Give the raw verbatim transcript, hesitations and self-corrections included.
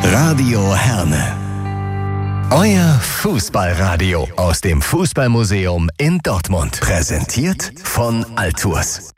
Radio Herne. Euer Fußballradio aus dem Fußballmuseum in Dortmund. Präsentiert von Altours.